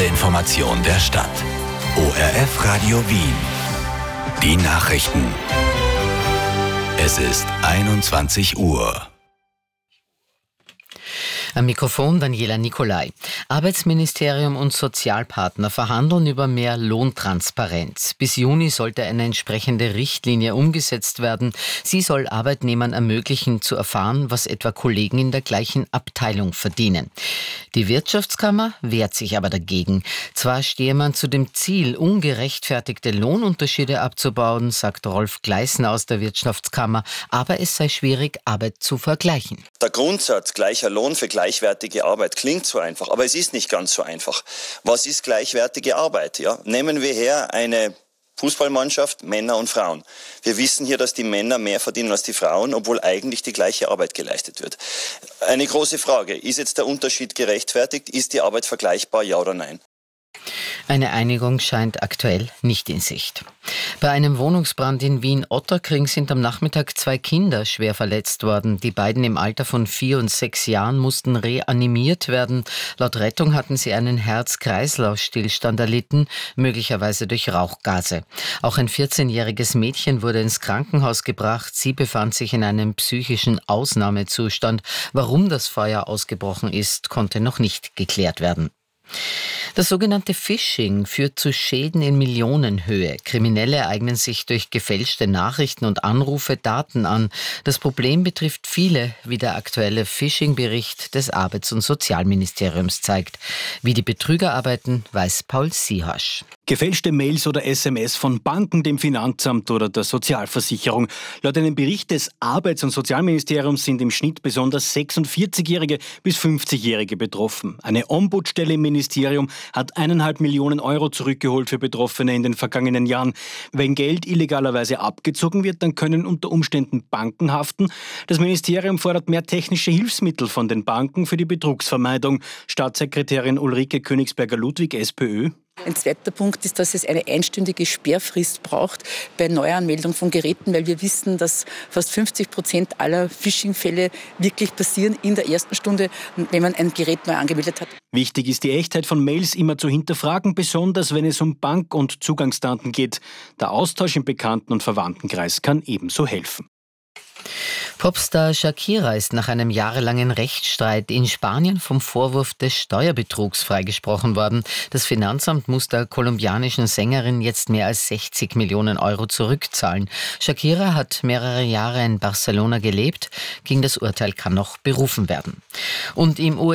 Information der Stadt. ORF Radio Wien. Die Nachrichten. Es ist 21 Uhr. Am Mikrofon Daniela Nicolai. Arbeitsministerium und Sozialpartner verhandeln über mehr Lohntransparenz. Bis Juni sollte eine entsprechende Richtlinie umgesetzt werden. Sie soll Arbeitnehmern ermöglichen, zu erfahren, was etwa Kollegen in der gleichen Abteilung verdienen. Die Wirtschaftskammer wehrt sich aber dagegen. Zwar stehe man zu dem Ziel, ungerechtfertigte Lohnunterschiede abzubauen, sagt Rolf Gleisner aus der Wirtschaftskammer, aber es sei schwierig, Arbeit zu vergleichen. Der Grundsatz gleicher Lohn für gleichwertige Arbeit klingt so einfach, aber es ist nicht ganz so einfach. Was ist gleichwertige Arbeit? Ja? Nehmen wir her eine Fußballmannschaft, Männer und Frauen. Wir wissen hier, dass die Männer mehr verdienen als die Frauen, obwohl eigentlich die gleiche Arbeit geleistet wird. Eine große Frage, ist jetzt der Unterschied gerechtfertigt? Ist die Arbeit vergleichbar, ja oder nein? Eine Einigung scheint aktuell nicht in Sicht. Bei einem Wohnungsbrand in Wien-Otterkring sind am Nachmittag 2 Kinder schwer verletzt worden. Die beiden im Alter von 4 und 6 Jahren mussten reanimiert werden. Laut Rettung hatten sie einen Herz-Kreislauf-Stillstand erlitten, möglicherweise durch Rauchgase. Auch ein 14-jähriges Mädchen wurde ins Krankenhaus gebracht. Sie befand sich in einem psychischen Ausnahmezustand. Warum das Feuer ausgebrochen ist, konnte noch nicht geklärt werden. Das sogenannte Phishing führt zu Schäden in Millionenhöhe. Kriminelle eignen sich durch gefälschte Nachrichten und Anrufe Daten an. Das Problem betrifft viele, wie der aktuelle Phishing-Bericht des Arbeits- und Sozialministeriums zeigt. Wie die Betrüger arbeiten, weiß Paul Siehasch. Gefälschte Mails oder SMS von Banken, dem Finanzamt oder der Sozialversicherung. Laut einem Bericht des Arbeits- und Sozialministeriums sind im Schnitt besonders 46-Jährige bis 50-Jährige betroffen. Eine Ombudsstelle im Ministerium hat 1,5 Millionen Euro zurückgeholt für Betroffene in den vergangenen Jahren. Wenn Geld illegalerweise abgezogen wird, dann können unter Umständen Banken haften. Das Ministerium fordert mehr technische Hilfsmittel von den Banken für die Betrugsvermeidung. Staatssekretärin Ulrike Königsberger-Ludwig, SPÖ. Ein zweiter Punkt ist, dass es eine einstündige Sperrfrist braucht bei Neuanmeldung von Geräten, weil wir wissen, dass fast 50% aller Phishing-Fälle wirklich passieren in der ersten Stunde, wenn man ein Gerät neu angemeldet hat. Wichtig ist, die Echtheit von Mails immer zu hinterfragen, besonders wenn es um Bank- und Zugangsdaten geht. Der Austausch im Bekannten- und Verwandtenkreis kann ebenso helfen. Popstar Shakira ist nach einem jahrelangen Rechtsstreit in Spanien vom Vorwurf des Steuerbetrugs freigesprochen worden. Das Finanzamt muss der kolumbianischen Sängerin jetzt mehr als 60 Millionen Euro zurückzahlen. Shakira hat mehrere Jahre in Barcelona gelebt. Gegen das Urteil kann noch berufen werden. Und im